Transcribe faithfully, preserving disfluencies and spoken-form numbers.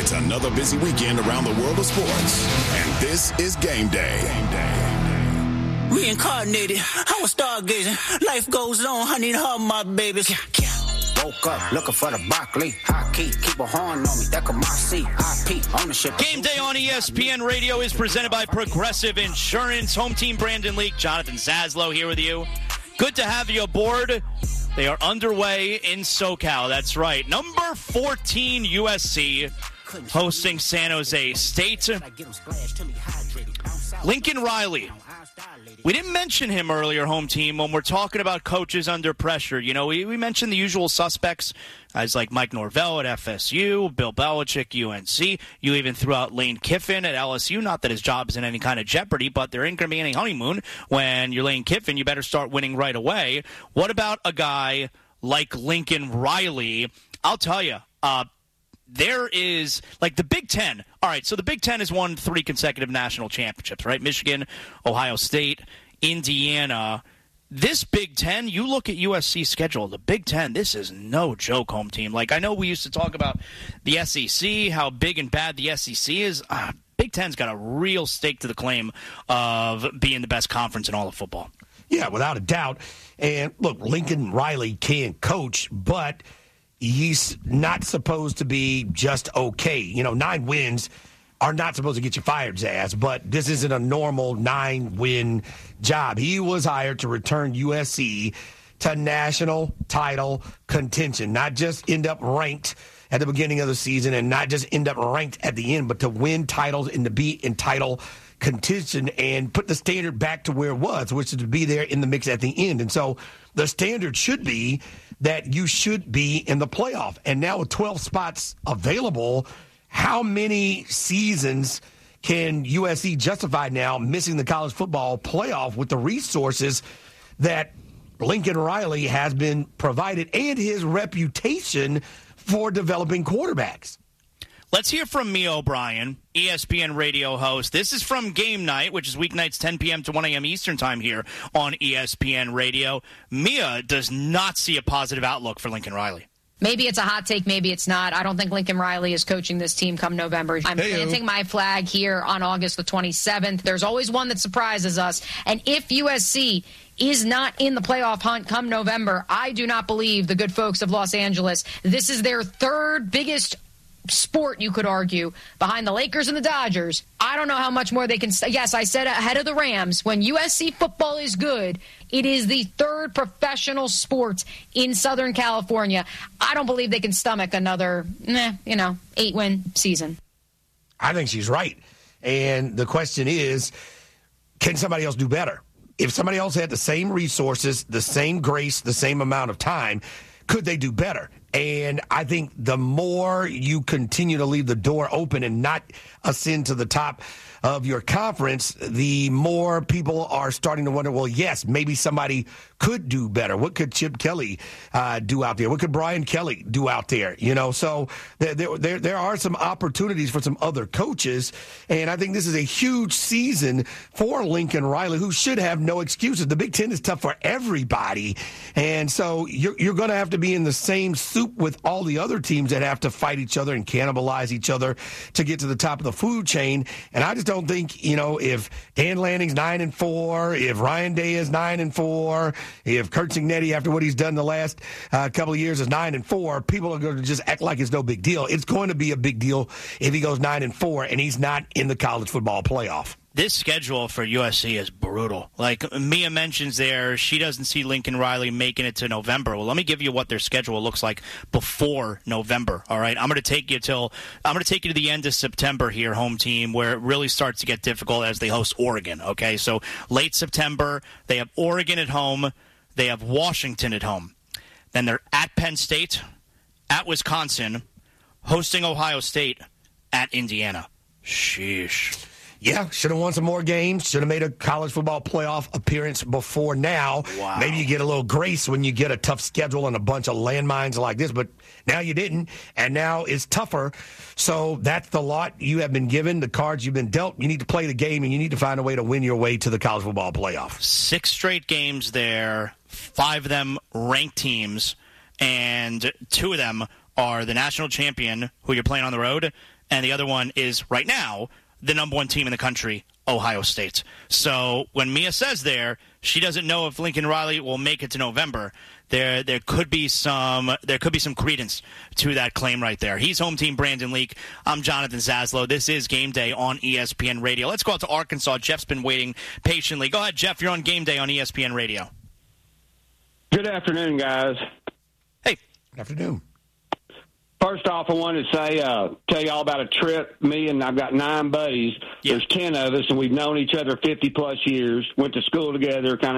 It's another busy weekend around the world of sports, and this is Game Day. Game Day. Reincarnated, I was stargazing. Life goes on, I need her, my babies. Woke up looking for the broccoli. High key, keep a horn on me. That could my seat. I P ownership. Game Day on E S P N Radio is presented by Progressive Insurance. Home team Brandon Leak, Jonathan Zaslow here with you. Good to have you aboard. They are underway in SoCal. That's right. Number fourteen U S C hosting San Jose State. Lincoln Riley. We didn't mention him earlier, home team, when we're talking about coaches under pressure. You know, we, we mentioned the usual suspects, guys like Mike Norvell at F S U, Bill Belichick, U N C. You even threw out Lane Kiffin at L S U. Not that his job is in any kind of jeopardy, but there ain't going to be any honeymoon. When you're Lane Kiffin, you better start winning right away. What about a guy like Lincoln Riley? I'll tell you, uh, there is, like, the Big Ten. All right, so the Big Ten has won three consecutive national championships, right? Michigan, Ohio State, Indiana. This Big Ten, you look at U S C's schedule, the Big Ten, this is no joke, home team. Like, I know we used to talk about the S E C, how big and bad the S E C is. Uh, Big Ten's got a real stake to the claim of being the best conference in all of football. Yeah, without a doubt. And, look, Lincoln Riley can coach, but he's not supposed to be just okay. You know, nine wins are not supposed to get you fired, Zaz, but this isn't a normal nine-win job. He was hired to return U S C to national title contention, not just end up ranked at the beginning of the season and not just end up ranked at the end, but to win titles and to be in title contention and put the standard back to where it was, which is to be there in the mix at the end. And so the standard should be that you should be in the playoff. And now with twelve spots available, how many seasons can U S C justify now missing the college football playoff with the resources that Lincoln Riley has been provided and his reputation for developing quarterbacks? Let's hear from Mia O'Brien, E S P N radio host. This is from Game Night, which is weeknights ten p.m. to one a.m. Eastern time here on E S P N Radio. Mia does not see a positive outlook for Lincoln Riley. Maybe it's a hot take, maybe it's not. I don't think Lincoln Riley is coaching this team come November. I'm Hey-o. planting my flag here on August the twenty-seventh. There's always one that surprises us. And if U S C is not in the playoff hunt come November, I do not believe the good folks of Los Angeles, this is their third biggest sport, you could argue, behind the Lakers and the Dodgers. I don't know how much more they can st- yes, I said ahead of the Rams, when U S C football is good, it is the third professional sport in Southern California. I don't believe they can stomach another, eh, you know, eight-win season. I think she's right. And the question is, can somebody else do better? If somebody else had the same resources, the same grace, the same amount of time, could they do better? And I think the more you continue to leave the door open and not ascend to the top of your conference, the more people are starting to wonder, well, yes, maybe somebody could do better. What could Chip Kelly uh, do out there? What could Brian Kelly do out there? You know, so there, there, there are some opportunities for some other coaches. And I think this is a huge season for Lincoln Riley, who should have no excuses. The Big Ten is tough for everybody. And so you're, you're going to have to be in the same soup with all the other teams that have to fight each other and cannibalize each other to get to the top of the food chain. And I just don't think, you know, if Dan Lanning's nine and four, if Ryan Day is nine and four, if Kurt Cignetti, after what he's done the last uh, couple of years, is nine and four, people are going to just act like it's no big deal. It's going to be a big deal if he goes nine and four and he's not in the college football playoff. This schedule for U S C is brutal. Like Mia mentions there, she doesn't see Lincoln Riley making it to November. Well, let me give you what their schedule looks like before November. All right, I'm going to take you till I'm going to take you to the end of September here, home team, where it really starts to get difficult as they host Oregon. Okay, so late September, they have Oregon at home, they have Washington at home, then they're at Penn State, at Wisconsin, hosting Ohio State, at Indiana. Sheesh. Yeah, should have won some more games. Should have made a college football playoff appearance before now. Wow. Maybe you get a little grace when you get a tough schedule and a bunch of landmines like this, but now you didn't, and now it's tougher. So that's the lot you have been given, the cards you've been dealt. You need to play the game, and you need to find a way to win your way to the college football playoff. Six straight games there, five of them ranked teams, and two of them are the national champion, who you're playing on the road, and the other one is right now the number one team in the country, Ohio State. So when Mia says there, she doesn't know if Lincoln Riley will make it to November. There, there could be some, there could be some credence to that claim right there. He's home team Brandon Leak. I'm Jonathan Zaslow. This is Game Day on E S P N Radio. Let's go out to Arkansas. Jeff's been waiting patiently. Go ahead, Jeff. You're on Game Day on E S P N Radio. Good afternoon, guys. Hey. Good afternoon. First off, I wanted to say, uh, tell you all about a trip. Me and I've got nine buddies. Yeah. There's ten of us, and we've known each other fifty plus years. Went to school together, kind of